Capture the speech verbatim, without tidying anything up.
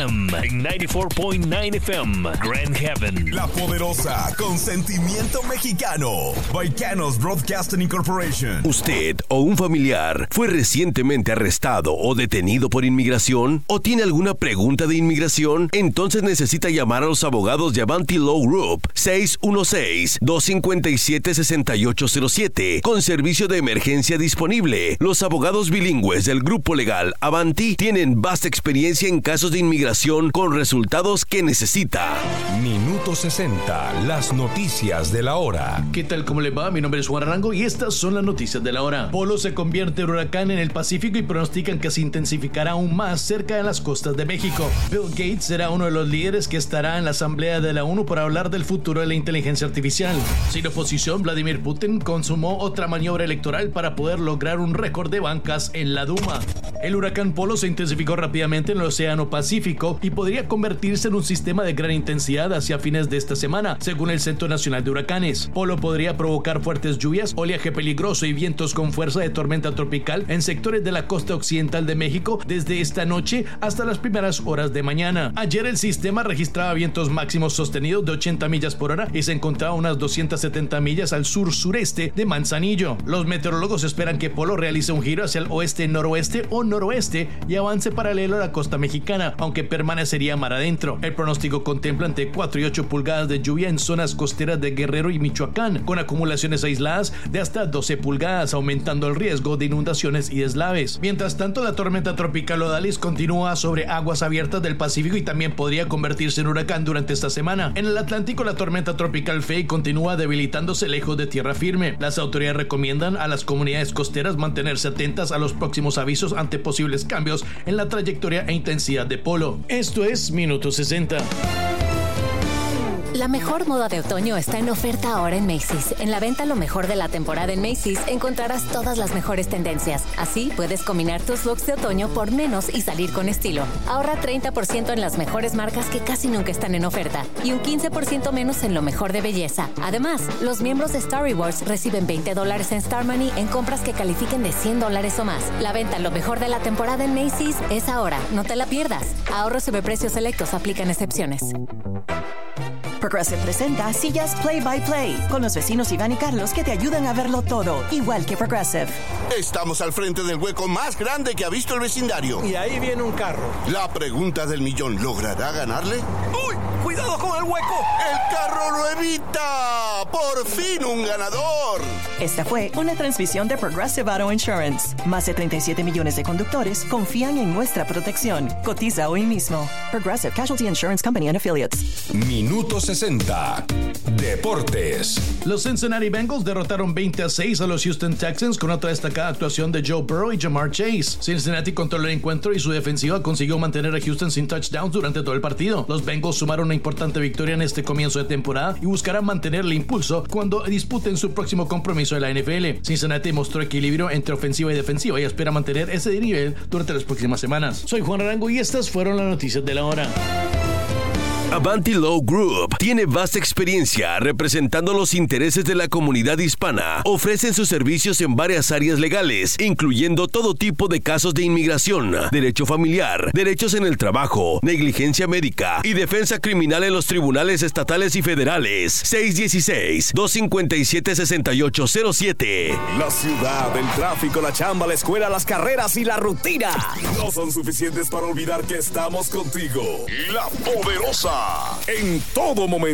M en noventa y cuatro punto nueve F M, Grand Haven. La Poderosa, con sentimiento mexicano. Baicanos Broadcasting Incorporation. ¿Usted o un familiar fue recientemente arrestado o detenido por inmigración? ¿O tiene alguna pregunta de inmigración? Entonces necesita llamar a los abogados de Avanti Law Group, seis uno seis, dos cinco siete, seis ocho cero siete, con servicio de emergencia disponible. Los abogados bilingües del grupo legal Avanti tienen vasta experiencia en casos de inmigración con resultados que necesita. Minuto sesenta, las noticias de la hora. ¿Qué tal? ¿Cómo le va? Mi nombre es Juan Arango y estas son las noticias de la hora. Polo se convierte en huracán en el Pacífico y pronostican que se intensificará aún más cerca de las costas de México. Bill Gates será uno de los líderes que estará en la Asamblea de la ONU para hablar del futuro de la inteligencia artificial. Sin oposición, Vladimir Putin consumó otra maniobra electoral para poder lograr un récord de bancas en la Duma. El huracán Polo se intensificó rápidamente en el Océano Pacífico y podría convertirse en un sistema de gran intensidad hacia fines de esta semana, según el Centro Nacional de Huracanes. Polo podría provocar fuertes lluvias, oleaje peligroso y vientos con fuerza de tormenta tropical en sectores de la costa occidental de México desde esta noche hasta las primeras horas de mañana. Ayer el sistema registraba vientos máximos sostenidos de ochenta millas por hora y se encontraba a unas doscientas setenta millas al sur-sureste de Manzanillo. Los meteorólogos esperan que Polo realice un giro hacia el oeste-noroeste o noroeste y avance paralelo a la costa mexicana, aunque permanecería mar adentro. El pronóstico contempla entre cuatro y ocho pulgadas de lluvia en zonas costeras de Guerrero y Michoacán, con acumulaciones aisladas de hasta doce pulgadas, aumentando el riesgo de inundaciones y deslaves. Mientras tanto, la tormenta tropical Odalis continúa sobre aguas abiertas del Pacífico y también podría convertirse en huracán durante esta semana. En el Atlántico, la tormenta tropical Faye continúa debilitándose lejos de tierra firme. Las autoridades recomiendan a las comunidades costeras mantenerse atentas a los próximos avisos ante posibles cambios en la trayectoria e intensidad de Polo. Esto es Minuto sesenta. La mejor moda de otoño está en oferta ahora en Macy's. En la venta lo mejor de la temporada en Macy's encontrarás todas las mejores tendencias. Así puedes combinar tus looks de otoño por menos y salir con estilo. Ahorra treinta por ciento en las mejores marcas que casi nunca están en oferta y un quince por ciento menos en lo mejor de belleza. Además, los miembros de Star Rewards reciben veinte dólares en Star Money en compras que califiquen de cien dólares o más. La venta lo mejor de la temporada en Macy's es ahora. No te la pierdas. Ahorros sobre precios selectos, aplican excepciones. Progressive presenta Sillas Play by Play con los vecinos Iván y Carlos que te ayudan a verlo todo, igual que Progressive. Estamos al frente del hueco más grande que ha visto el vecindario. Y ahí viene un carro. La pregunta del millón, ¿logrará ganarle? ¡Uy! ¡Cuidado con el hueco! ¡El carro lo evita! ¡Por fin un ganador! Esta fue una transmisión de Progressive Auto Insurance. Más de treinta y siete millones de conductores confían en nuestra protección. Cotiza hoy mismo. Progressive Casualty Insurance Company and Affiliates. Minuto sesenta. Deportes. Los Cincinnati Bengals derrotaron veinte a seis a los Houston Texans con otra destacada actuación de Joe Burrow y Jamar Chase. Cincinnati controló el encuentro y su defensiva consiguió mantener a Houston sin touchdowns durante todo el partido. Los Bengals sumaron una importante victoria en este comienzo de temporada y buscarán mantener el impulso cuando disputen su próximo compromiso de la N F L. Cincinnati mostró equilibrio entre ofensiva y defensiva y espera mantener ese nivel durante las próximas semanas. Soy Juan Arango y estas fueron las noticias de la hora. Avanti Law Group tiene vasta experiencia representando los intereses de la comunidad hispana. Ofrecen sus servicios en varias áreas legales, incluyendo todo tipo de casos de inmigración, derecho familiar, derechos en el trabajo, negligencia médica y defensa criminal en los tribunales estatales y federales. seis uno seis, dos cinco siete, seis ocho cero siete. La ciudad, el tráfico, la chamba, la escuela, las carreras y la rutina no son suficientes para olvidar que estamos contigo. La Poderosa, en todo momento.